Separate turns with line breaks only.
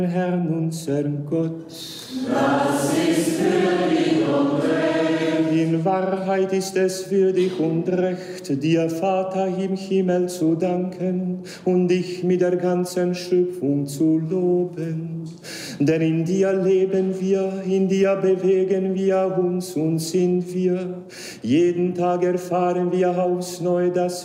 Herrn, unseren Gott.
Das ist würdig und recht.
In Wahrheit ist es würdig und recht, dir, Vater im Himmel, zu danken und dich mit der ganzen Schöpfung zu loben. Denn in dir leben wir, in dir bewegen wir uns und sind wir. Jeden Tag erfahren wir aufs Neue, dass